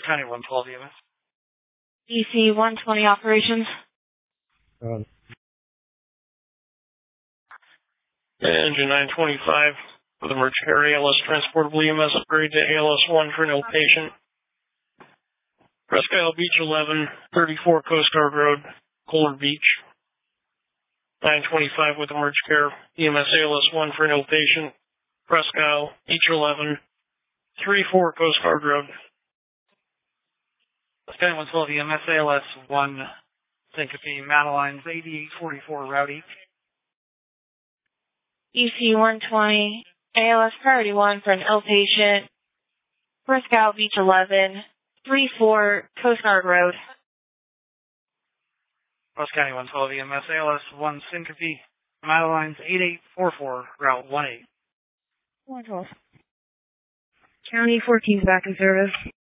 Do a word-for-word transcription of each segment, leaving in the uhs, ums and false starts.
County one twelve E M S. E C one twenty operations. Um, Engine nine twenty-five with emergency care A L S transportable E M S upgrade to A L S one for no patient. Presque Isle Beach eleven, thirty-four Coast Guard Road, Kohler Beach. nine twenty-five with emergency care E M S A L S one for no patient. Presque Isle Beach eleven, thirty-four Coast Guard Road. County one twelve E M S A L S one Syncope, Madeline's eighty-eight forty-four Route eight. E C one twenty, A L S priority one for an outpatient. Presque Isle Beach eleven, thirty-four Coast Guard Road. West County one twelve E M S A L S one Syncope, Madeline's eighty-eight forty-four Route eighteen. one twelve. County fourteen's back in service.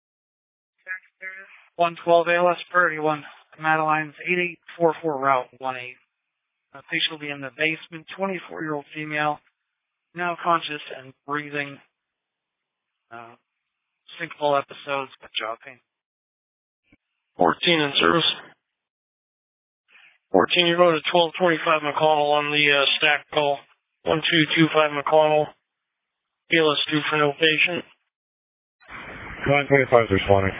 one twelve A L S priority one, Madeline's eighty-eight forty-four Route eighteen. The patient will be in the basement, twenty-four-year-old female, now conscious and breathing. Uh, syncopal episodes, but jaw pain. fourteen in service. fourteen, you're going to twelve twenty-five McConnell on the uh, stack call. one two two five McConnell. A L S two for no patient. nine twenty-five is responding.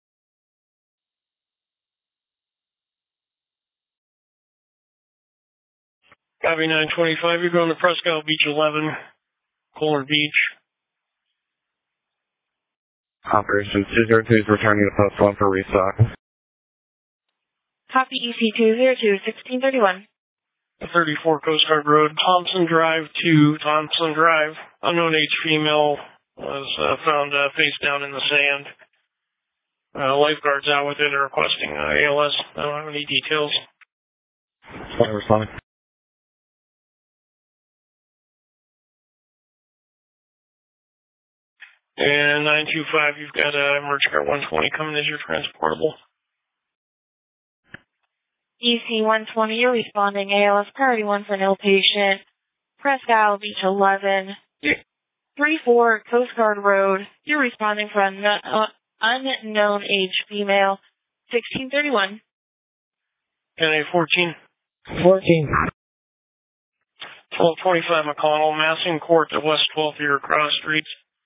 Copy nine twenty-five, you're going to Presque Isle Beach eleven, Kohler Beach. Operation two zero two is returning to post one for restock. Copy E C two zero two, sixteen thirty-one. thirty-four Coast Guard Road, Thompson Drive two, Thompson Drive. Unknown age female was uh, found uh, face down in the sand. Uh, lifeguards out with it are requesting uh, A L S. I don't have any details. Fine, responding. And nine two five, you've got uh, emergency care one twenty coming as your transportable. E C one twenty, you're responding. A L S priority one for no patient. Presque Isle Beach eleven, thirty-four Coast Guard Road. You're responding for an uh, unknown age female. sixteen thirty-one. N A fourteen. fourteen. twelve twenty-five McConnell, Massing Court at West twelfth Year Cross Streets.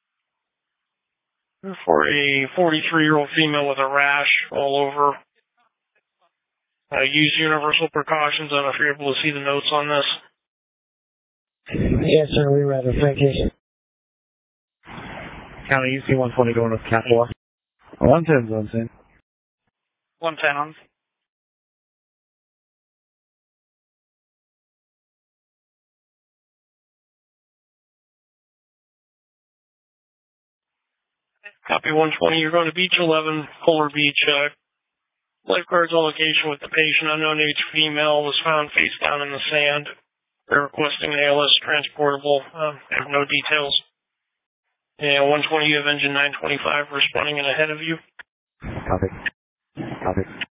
For a forty-three-year-old female with a rash all over. Uh, use universal precautions. I don't know if you're able to see the notes on this. Yes, sir, we read it. Thank you. County U C one twenty going with Capital. one ten, one ten. one ten on. Copy one twenty, you're going to Beach eleven, Kohler Beach. Uh, lifeguards on location with the patient. Unknown age female was found face down in the sand. They're requesting an A L S transportable. Um, I have no details. And one twenty, you have engine nine twenty-five responding in ahead of you. Copy. Copy.